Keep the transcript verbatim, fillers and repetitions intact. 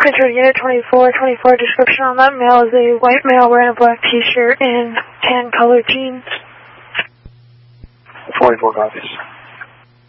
Printer Unit twenty-four, twenty-four, description on that male is a white male wearing a black t-shirt and tan colored jeans. forty-four copies.